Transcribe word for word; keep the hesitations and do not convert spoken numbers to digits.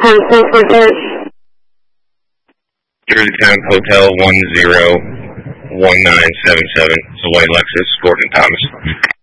Constant repairs. Jerseytown Hotel one zero one nine seven seven. It's a white Lexus, Gordon Thomas.